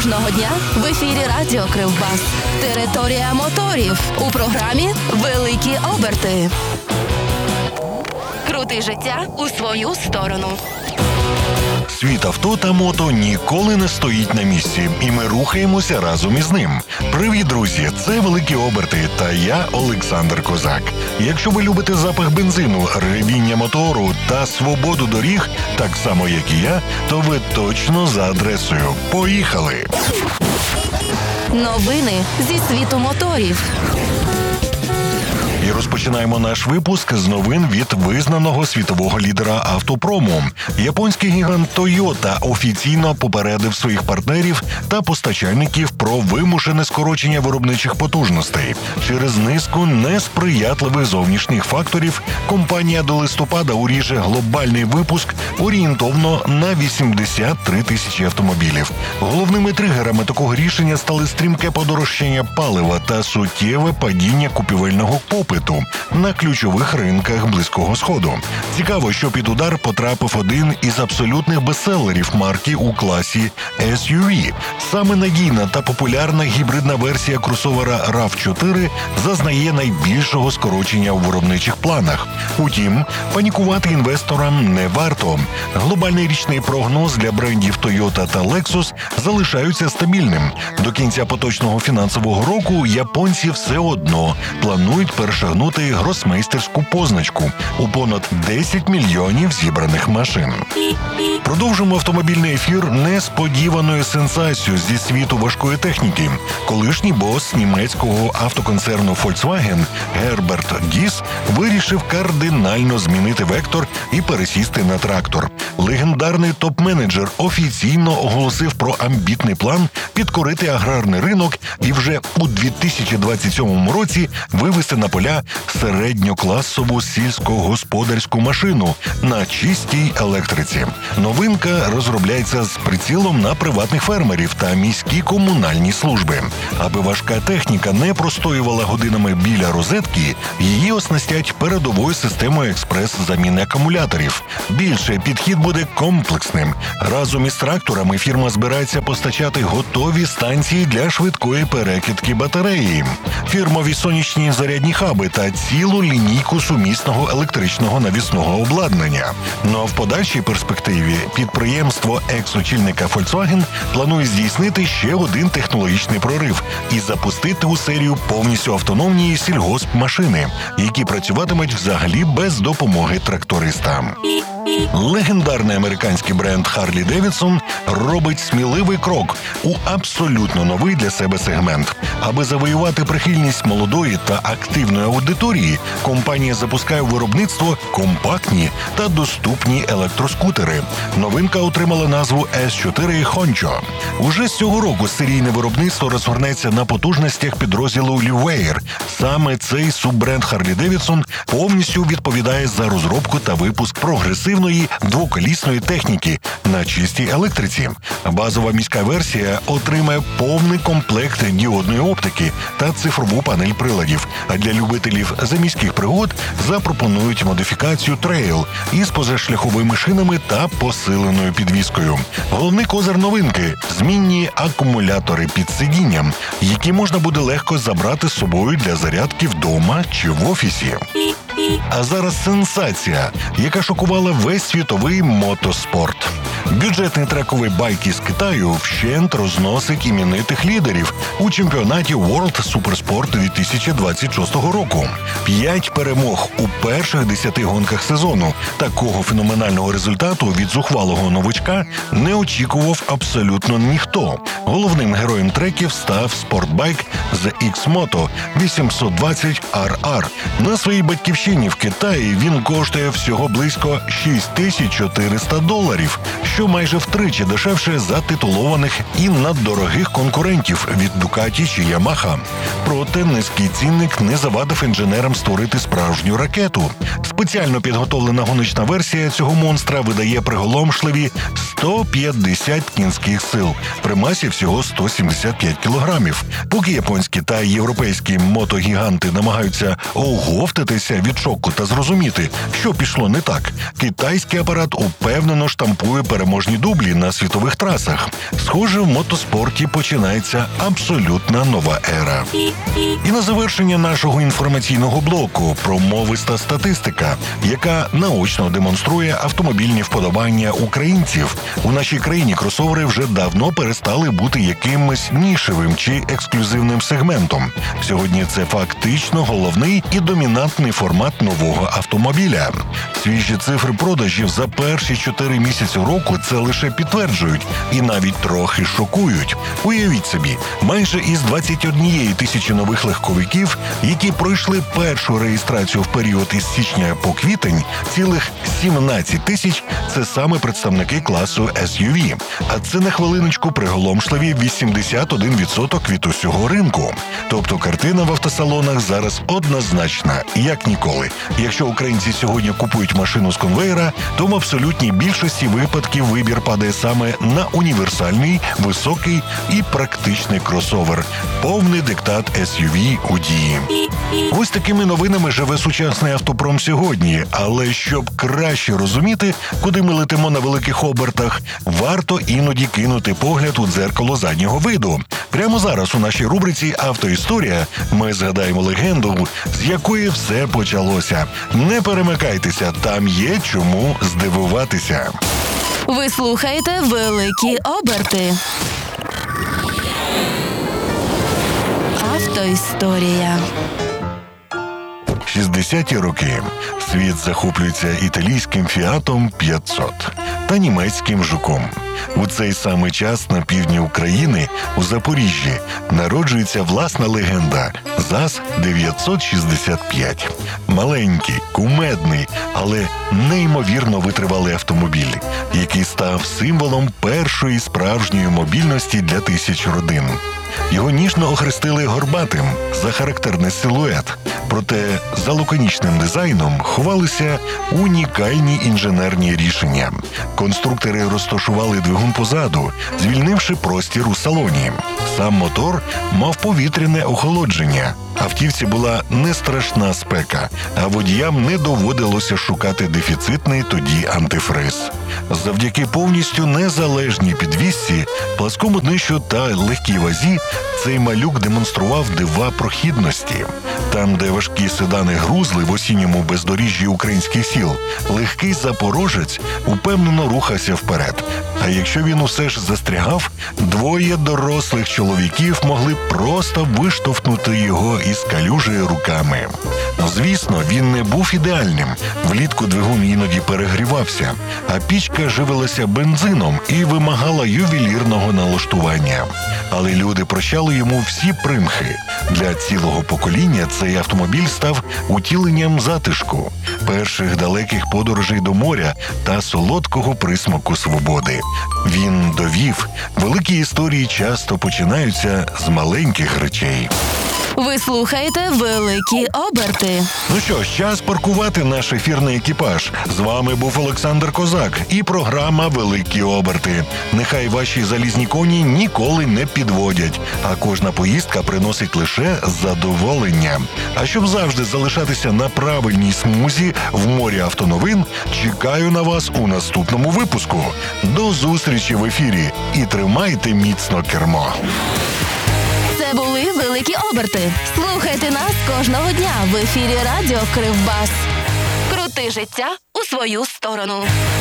Кожного дня в ефірі Радіо Кривбас. Територія моторів. У програмі «Великі оберти». Крути життя у свою сторону. Світ авто та мото ніколи не стоїть на місці, і ми рухаємося разом із ним. Привіт, друзі! Це «Великі оберти» та я, Олександр Козак. Якщо ви любите запах бензину, ревіння мотору та свободу доріг, так само, як і я, то ви точно за адресою. Поїхали! Новини зі світу моторів. І розпочинаємо наш випуск з новин від визнаного світового лідера автопрому. Японський гігант Toyota офіційно попередив своїх партнерів та постачальників про вимушене скорочення виробничих потужностей. Через низку несприятливих зовнішніх факторів компанія до листопада уріже глобальний випуск орієнтовно на 83 тисячі автомобілів. Головними тригерами такого рішення стали стрімке подорожчання палива та суттєве падіння купівельного попиту на ключових ринках Близького Сходу. Цікаво, що під удар потрапив один із абсолютних бестселерів марки у класі SUV. Саме надійна та популярна гібридна версія кросовера RAV4 зазнає найбільшого скорочення у виробничих планах. Утім, панікувати інвесторам не варто. Глобальний річний прогноз для брендів Toyota та Lexus залишаються стабільним. До кінця поточного фінансового року японці все одно планують перешагнути гросмейстерську позначку у понад 10 мільйонів зібраних машин. Продовжимо автомобільний ефір несподіваною сенсацією зі світу важкої техніки. Колишній бос німецького автоконцерну Volkswagen Герберт Діс вирішив кардинально змінити вектор і пересісти на трактор. Легендарний топ-менеджер офіційно оголосив про амбітний план підкорити аграрний ринок і вже у 2027 році вивести на поля середньокласову сільськогосподарську машину на чистій електриці. Новинка розробляється з прицілом на приватних фермерів та міські комунальні служби. Аби важка техніка не простоювала годинами біля розетки, її оснастять передовою системою експрес-заміни акумуляторів. Більше, підхід буде комплексним. Разом із тракторами фірма збирається постачати готові станції для швидкої перекидки батареї, фірмові сонячні зарядні хаби та цілу лінійку сумісного електричного навісного обладнання. Ну а в подальшій перспективі підприємство екс-очільника Volkswagen планує здійснити ще один технологічний прорив і запустити у серію повністю автономні сільгоспмашини, які працюватимуть взагалі без допомоги тракториста. Легендарний американський бренд Harley Davidson робить сміливий крок у абсолютно новий для себе сегмент. Аби завоювати прихильність молодої та активної аудиторії, компанія запускає у виробництво компактні та доступні електроскутери. Новинка отримала назву S4 Honcho. Уже з цього року серійне виробництво розгорнеться на потужностях підрозділу Livewire. Саме цей суббренд Harley Davidson повністю відповідає за розробку та випуск прогресивної двоколісної техніки на чистій електриці. Базова міська версія отримає повний комплект діодної оптики та цифрову панель приладів. А для любителів заміських пригод запропонують модифікацію Trail із позашляховими шинами та посиленою підвіскою. Головний козир новинки – змінні акумулятори під сидінням, які можна буде легко забрати з собою для зарядки вдома чи в офісі. А зараз сенсація, яка шокувала весь світовий мотоспорт. Бюджетний трековий байк із Китаю вщент розносить іменитих лідерів у чемпіонаті World Supersport 2026 року. 5 перемог у перших 10 гонках сезону. Такого феноменального результату від зухвалого новичка не очікував абсолютно ніхто. Головним героєм треків став спортбайк The X-Moto 820 RR. На своїй батьківщині в Китаї він коштує всього близько $6400, що майже втричі дешевше за титулованих і наддорогих конкурентів від Ducati чи Yamaha. Проте низький цінник не завадив інженерам створити справжню ракету. Спеціально підготовлена гоночна версія цього монстра видає приголомшливі 150 кінських сил при масі всього 175 кілограмів. Поки японські та європейські мотогіганти намагаються оговтатися від шоку та зрозуміти, що пішло не так, китайський апарат упевнено штампує перемогу переможні дублі на світових трасах. Схоже, в мотоспорті починається абсолютно нова ера. І на завершення нашого інформаційного блоку промовиста статистика, яка наочно демонструє автомобільні вподобання українців. У нашій країні кросовери вже давно перестали бути якимось нішевим чи ексклюзивним сегментом. Сьогодні це фактично головний і домінантний формат нового автомобіля. Свіжі цифри продажів за перші 4 місяці року це лише підтверджують і навіть трохи шокують. Уявіть собі, майже із 21 тисячі нових легковиків, які пройшли першу реєстрацію в період із січня по квітень, цілих 17 тисяч – це саме представники класу SUV. А це на хвилиночку приголомшливі 81% від усього ринку. Тобто картина в автосалонах зараз однозначна, як ніколи. Якщо українці сьогодні купують машину з конвейера, то в абсолютній більшості випадків вибір падає саме на універсальний, високий і практичний кросовер. Повний диктат SUV у дії. Ось такими новинами живе сучасний автопром сьогодні. Але щоб краще розуміти, куди ми летимо на великих обертах, варто іноді кинути погляд у дзеркало заднього виду. Прямо зараз у нашій рубриці «Автоісторія» ми згадаємо легенду, з якої все почалося. Не перемикайтеся, там є чому здивуватися. Ви слухаєте «Великі оберти». Автоісторія. 60-ті роки. Світ захоплюється італійським «Фіатом 500» та німецьким «Жуком». У цей самий час на півдні України, у Запоріжжі, народжується власна легенда – ЗАЗ-965. Маленький, кумедний, але неймовірно витривалий автомобіль, який став символом першої справжньої мобільності для тисяч родин. Його ніжно охрестили горбатим за характерний силует. Проте за лаконічним дизайном ховалися унікальні інженерні рішення. Конструктори розташували двигун позаду, звільнивши простір у салоні. Сам мотор мав повітряне охолодження. Автівці була не страшна спека, а водіям не доводилося шукати дефіцитний тоді антифриз. Завдяки повністю незалежній підвісці, пласкому днищу та легкій вазі цей малюк демонстрував дива прохідності. Там, де важкі седани грузли в осінньому бездоріжжі українських сіл, легкий запорожець упевнено рухався вперед. А якщо він усе ж застрягав, двоє дорослих чоловіків могли просто виштовхнути його із калюжі руками. Звісно, він не був ідеальним. Влітку двигун іноді перегрівався, а пічка живилася бензином і вимагала ювелірного налаштування. Але люди прощали йому всі примхи. Для цілого покоління цей автомобіль став утіленням затишку, перших далеких подорожей до моря та солодкого присмаку свободи. Він довів, великі історії часто починаються з маленьких речей. Ви слухаєте «Великі оберти». Ну що ж, час паркувати наш ефірний екіпаж. З вами був Олександр Козак і програма «Великі оберти». Нехай ваші залізні коні ніколи не підводять, а кожна поїздка приносить лише задоволення. А щоб завжди залишатися на правильній смузі в морі автоновин, чекаю на вас у наступному випуску. До зустрічі в ефірі і тримайте міцно кермо. Це були «Великі оберти». Слухайте нас кожного дня в ефірі радіо Кривбас. Крути життя у свою сторону.